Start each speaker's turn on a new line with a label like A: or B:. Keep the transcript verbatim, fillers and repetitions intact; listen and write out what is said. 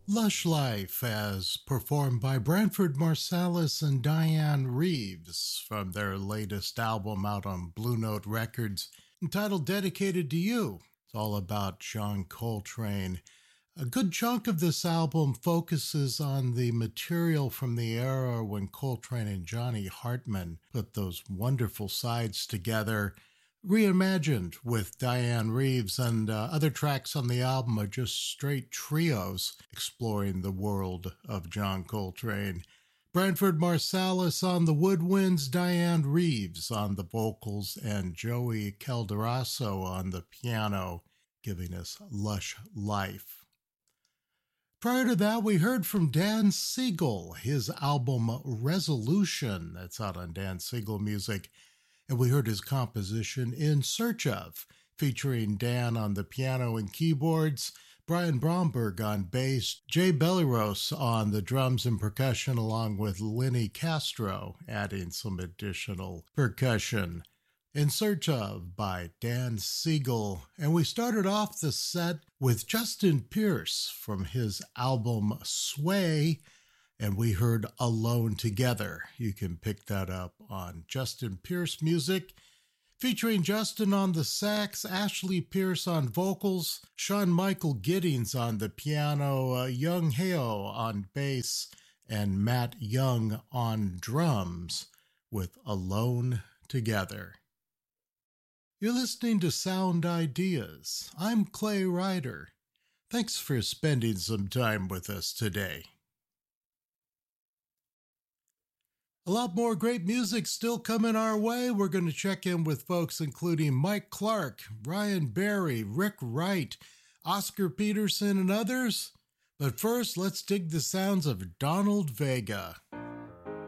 A: Lush Life, as performed by Branford Marsalis and Diane Reeves from their latest album out on Blue Note Records, entitled Dedicated to You. It's all about John Coltrane. A good chunk of this album focuses on the material from the era when Coltrane and Johnny Hartman put those wonderful sides together, reimagined with Diane Reeves, and uh, other tracks on the album are just straight trios exploring the world of John Coltrane. Branford Marsalis on the woodwinds, Diane Reeves on the vocals, and Joey Calderoso on the piano, giving us Lush Life. Prior to that, we heard from Dan Siegel, his album Resolution, that's out on Dan Siegel Music, and we heard his composition In Search Of, featuring Dan on the piano and keyboards, Brian Bromberg on bass, Jay Belleros on the drums and percussion, along with Lenny Castro adding some additional percussion. In Search Of by Dan Siegel. And we started off the set with Justin Pierce from his album Sway, and we heard Alone Together. You can pick that up on Justin Pierce Music, featuring Justin on the sax, Ashley Pierce on vocals, Sean Michael Giddings on the piano, uh, Young Heo on bass, and Matt Young on drums with Alone Together. You're listening to Sound Ideas. I'm Clay Ryder. Thanks for spending some time with us today. A lot more great music still coming our way. We're going to check in with folks including Mike Clark, Ryan Berry, Rick Wright, Oscar Peterson, and others. But first, let's dig the sounds of Donald Vega.